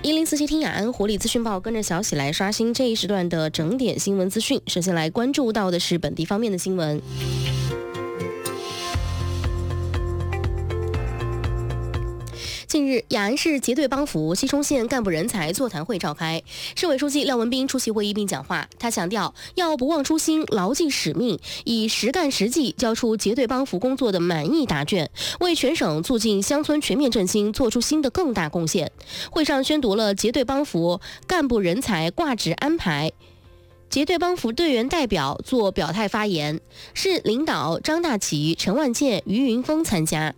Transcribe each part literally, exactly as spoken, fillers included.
一零四七听雅安活力资讯报，跟着小喜来刷新这一时段的整点新闻资讯。首先来关注到的是本地方面的新闻。近日，雅安市结对帮扶西冲县干部人才座谈会召开，市委书记廖文斌出席会议并讲话。他强调，要不忘初心，牢记使命，以实干实绩交出结对帮扶工作的满意答卷，为全省促进乡村全面振兴做出新的更大贡献。会上宣读了结对帮扶干部人才挂职安排。结对帮扶队员代表做表态发言，市领导张大奇、陈万健、于云峰参加。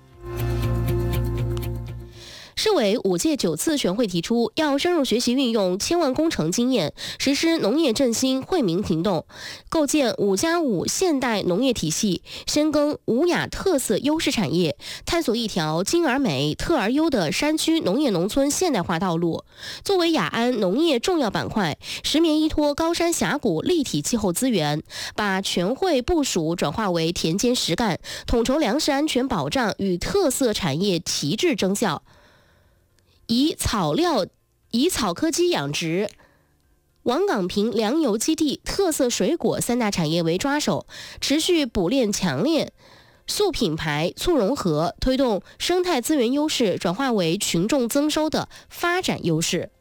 市委五届九次全会提出，要深入学习运用千万工程经验，实施农业振兴惠民行动，构建五加五现代农业体系，深耕吴雅特色优势产业，探索一条精而美、特而优的山区农业农村现代化道路。作为雅安农业重要板块，石棉依托高山峡谷立体气候资源，把全会部署转化为田间实干，统筹粮食安全保障与特色产业提质增效。以草料、以草科基养殖、王岗坪粮油基地、特色水果三大产业为抓手，持续补练强链、塑品牌、促融合，推动生态资源优势转化为群众增收的发展优势。